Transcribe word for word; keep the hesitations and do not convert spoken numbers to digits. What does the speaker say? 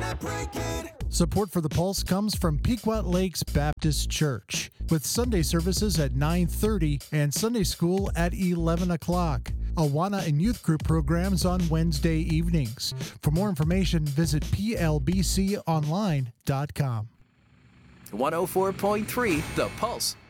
Support for the Pulse comes from Pequot Lakes Baptist Church, with Sunday services at nine thirty and Sunday school at eleven o'clock. Awana and youth group programs on Wednesday evenings. For more information, visit P L B C online dot com. one oh four point three The Pulse.